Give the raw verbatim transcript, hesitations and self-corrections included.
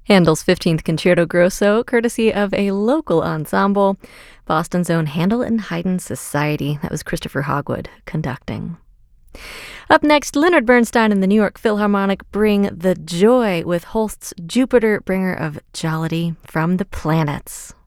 Handel's fifteenth Concerto Grosso, courtesy of a local ensemble, Boston's own Handel and Haydn Society. That was Christopher Hogwood conducting. Up next, Leonard Bernstein and the New York Philharmonic bring the joy with Holst's Jupiter, bringer of jollity from the planets.